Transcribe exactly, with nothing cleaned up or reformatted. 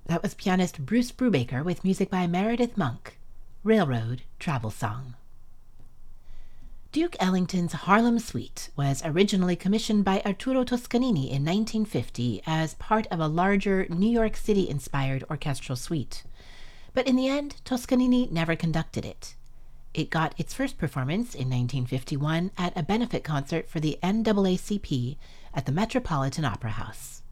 That was pianist Bruce Brubaker with music by Meredith Monk. Railroad Travel Song. Duke Ellington's Harlem Suite was originally commissioned by Arturo Toscanini in nineteen fifty as part of a larger New York City-inspired orchestral suite. But in the end, Toscanini never conducted it. It got its first performance in nineteen fifty-one at a benefit concert for the N double A C P at the Metropolitan Opera House.